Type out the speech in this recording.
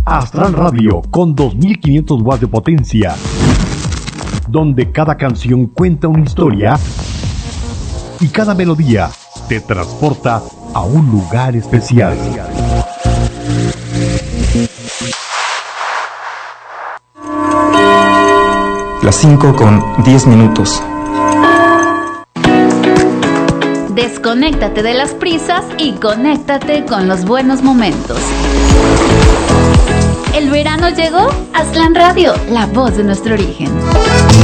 Astral Radio con 2500 watts de potencia, donde cada canción cuenta una historia y cada melodía te transporta a un lugar especial. Las 5:10. Desconéctate de las prisas y conéctate con los buenos momentos. ¿El verano llegó? Astral Radio, la voz de nuestro origen.